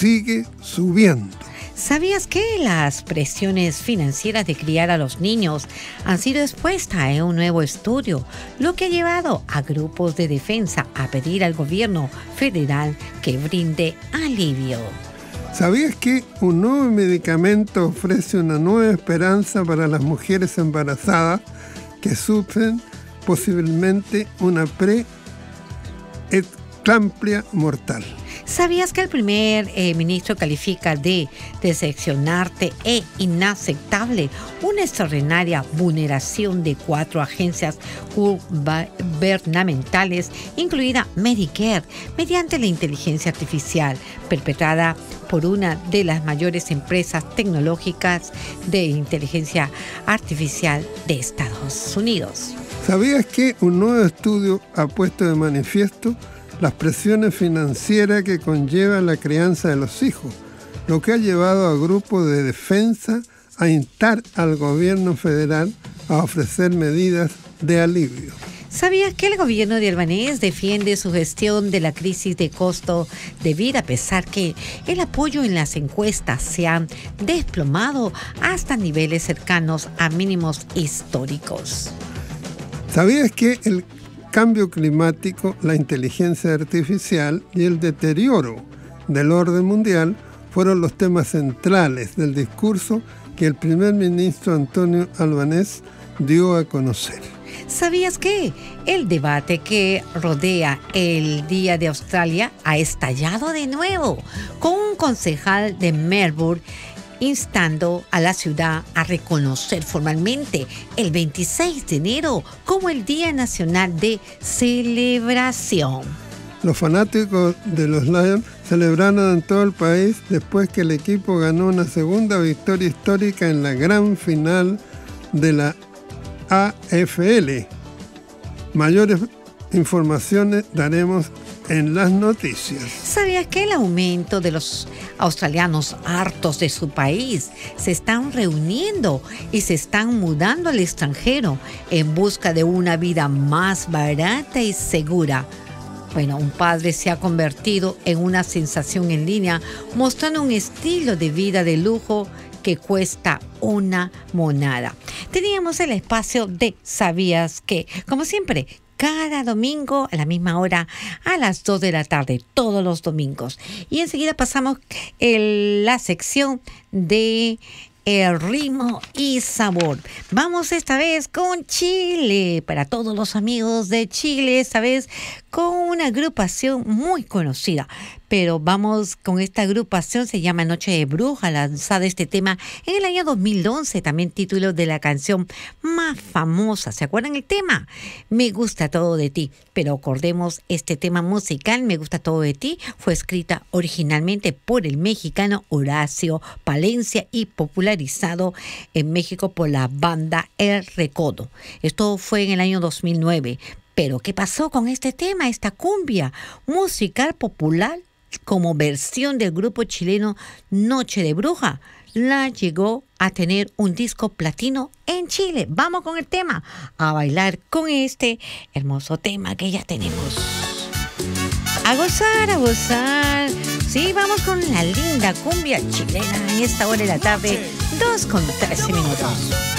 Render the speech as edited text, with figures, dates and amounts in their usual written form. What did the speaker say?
sigue subiendo. ¿Sabías que las presiones financieras de criar a los niños han sido expuestas en un nuevo estudio, lo que ha llevado a grupos de defensa a pedir al gobierno federal que brinde alivio? ¿Sabías que un nuevo medicamento ofrece una nueva esperanza para las mujeres embarazadas que sufren posiblemente una preeclampsia mortal? ¿Sabías que el primer ministro califica de decepcionante e inaceptable una extraordinaria vulneración de 4 agencias gubernamentales, incluida Medicare, mediante la inteligencia artificial, perpetrada por una de las mayores empresas tecnológicas de inteligencia artificial de Estados Unidos? ¿Sabías que un nuevo estudio ha puesto de manifiesto las presiones financieras que conlleva la crianza de los hijos, lo que ha llevado a grupos de defensa a instar al gobierno federal a ofrecer medidas de alivio? ¿Sabías que el gobierno de Albanés defiende su gestión de la crisis de costo de vida, a pesar que el apoyo en las encuestas se ha desplomado hasta niveles cercanos a mínimos históricos? ¿Sabías que el cambio climático, la inteligencia artificial y el deterioro del orden mundial fueron los temas centrales del discurso que el primer ministro Antonio Albanés dio a conocer? ¿Sabías que el debate que rodea el Día de Australia ha estallado de nuevo, con un concejal de Melbourne instando a la ciudad a reconocer formalmente el 26 de enero como el Día Nacional de Celebración? Los fanáticos de los Lions celebraron en todo el país después que el equipo ganó una segunda victoria histórica en la gran final de la AFL. Mayores informaciones daremos en las noticias. ¿Sabías que el aumento de los australianos hartos de su país se están reuniendo y se están mudando al extranjero en busca de una vida más barata y segura? Bueno, un padre se ha convertido en una sensación en línea, mostrando un estilo de vida de lujo que cuesta una monada. Teníamos el espacio de ¿Sabías que? Como siempre, cada domingo a la misma hora, a las 2 de la tarde, todos los domingos. Y enseguida pasamos la sección de el ritmo y sabor. Vamos esta vez con Chile, para todos los amigos de Chile, esta vez con una agrupación muy conocida. Pero vamos con esta agrupación, se llama Noche de Bruja, lanzada este tema en el año 2011, también título de la canción más famosa. ¿Se acuerdan el tema? Me gusta todo de ti. Pero acordemos, este tema musical, Me gusta todo de ti, fue escrita originalmente por el mexicano Horacio Palencia y popularizado en México por la banda El Recodo. Esto fue en el año 2009. Pero ¿qué pasó con este tema, esta cumbia musical popular como versión del grupo chileno Noche de Bruja? La llegó a tener un disco platino en Chile. Vamos con el tema, a bailar con este hermoso tema que ya tenemos. A gozar, a gozar. Sí, vamos con la linda cumbia chilena en esta hora de la tarde, 2:13 minutos.